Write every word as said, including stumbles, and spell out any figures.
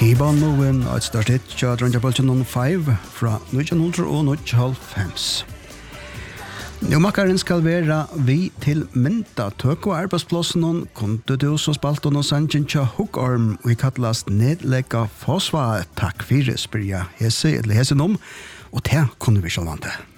Keep on moving, og et størst hit til Drønjabolchen nummer fem fra nitton ninety-five. Nå makkaren skal være vi til mynda tøk og arbeidsplassen og kunde du så spalt og sannsyn til Hookorm og vi kallast nedlegga forsvar. Takk fyrir, spyrir jeg hese eller hese nom, og det kunne vi sjålvante.